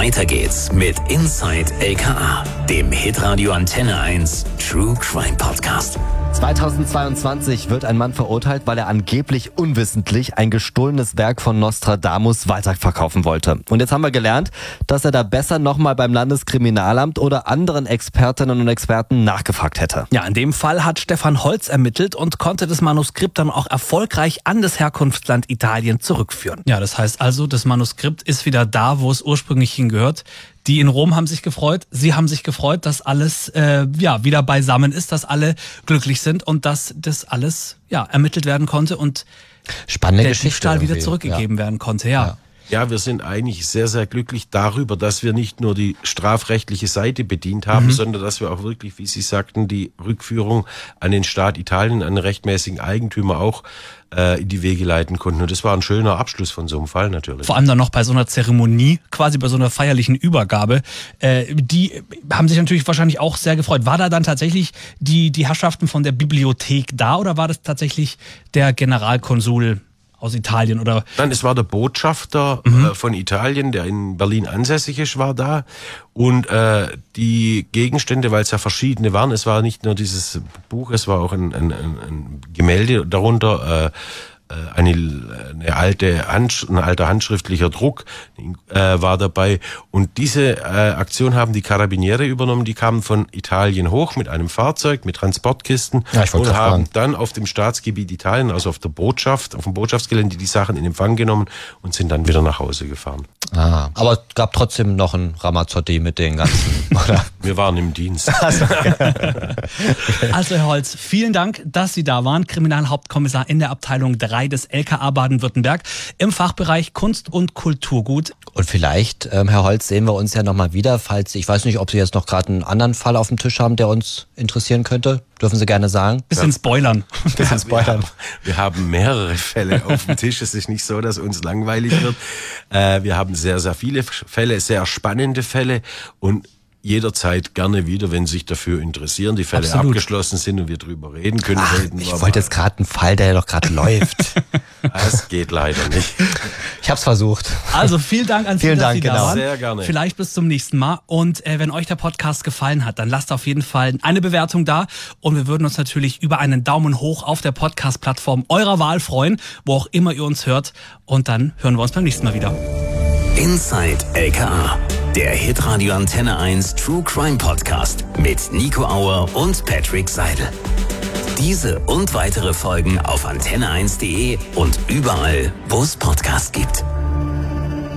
Weiter geht's mit Inside LKA, dem Hitradio Antenne 1 True Crime Podcast. 2022 wird ein Mann verurteilt, weil er angeblich unwissentlich ein gestohlenes Werk von Nostradamus weiterverkaufen wollte. Und jetzt haben wir gelernt, dass er da besser nochmal beim Landeskriminalamt oder anderen Expertinnen und Experten nachgefragt hätte. Ja, in dem Fall hat Stefan Holz ermittelt und konnte das Manuskript dann auch erfolgreich an das Herkunftsland Italien zurückführen. Ja, das heißt also, das Manuskript ist wieder da, wo es ursprünglich hingehört. Die in Rom haben sich gefreut, sie haben sich gefreut, dass alles wieder beisammen ist, dass alle glücklich sind und dass das alles ermittelt werden konnte und spannende der Geschichte Diebstahl wieder zurückgegeben werden konnte. Ja, wir sind eigentlich sehr, sehr glücklich darüber, dass wir nicht nur die strafrechtliche Seite bedient haben, sondern dass wir auch wirklich, wie Sie sagten, die Rückführung an den Staat Italien, an den rechtmäßigen Eigentümer auch in die Wege leiten konnten. Und das war ein schöner Abschluss von so einem Fall natürlich. Vor allem dann noch bei so einer Zeremonie, quasi bei so einer feierlichen Übergabe. Die haben sich natürlich wahrscheinlich auch sehr gefreut. War da dann tatsächlich die Herrschaften von der Bibliothek da oder war das tatsächlich der Generalkonsul aus Italien? Oder? Nein, es war der Botschafter von Italien, der in Berlin ansässig ist, war da. Und die Gegenstände, weil es ja verschiedene waren, es war nicht nur dieses Buch, es war auch ein Gemälde darunter, ein alter handschriftlicher Druck war dabei. Und diese Aktion haben die Carabinieri übernommen. Die kamen von Italien hoch mit einem Fahrzeug, mit Transportkisten und haben dann auf dem Staatsgebiet Italien, also auf der Botschaft, auf dem Botschaftsgelände, die Sachen in Empfang genommen und sind dann wieder nach Hause gefahren. Ah, aber es gab trotzdem noch einen Ramazzotti mit den ganzen, oder? Wir waren im Dienst. Also Herr Holz, vielen Dank, dass Sie da waren. Kriminalhauptkommissar in der Abteilung 3 des LKA Baden-Württemberg im Fachbereich Kunst- und Kulturgut. Und vielleicht, Herr Holz, sehen wir uns ja nochmal wieder, falls, ich weiß nicht, ob Sie jetzt noch gerade einen anderen Fall auf dem Tisch haben, der uns interessieren könnte. Dürfen Sie gerne sagen. Bisschen spoilern. Wir haben mehrere Fälle auf dem Tisch. Es ist nicht so, dass uns langweilig wird. Wir haben sehr, sehr viele Fälle, sehr spannende Fälle und jederzeit gerne wieder, wenn Sie sich dafür interessieren, die Fälle abgeschlossen sind und wir drüber reden können. Ich wollte jetzt gerade einen Fall, der doch gerade läuft. Das geht leider nicht. Ich habe es versucht. Also vielen Dank an Sie, dass Sie da waren. Sehr gerne. Vielleicht bis zum nächsten Mal. Und wenn euch der Podcast gefallen hat, dann lasst auf jeden Fall eine Bewertung da. Und wir würden uns natürlich über einen Daumen hoch auf der Podcast-Plattform eurer Wahl freuen, wo auch immer ihr uns hört. Und dann hören wir uns beim nächsten Mal wieder. Inside LKA, der Hitradio Antenne 1 True Crime Podcast mit Nico Auer und Patrick Seidel. Diese und weitere Folgen auf antenne1.de und überall, wo es Podcasts gibt.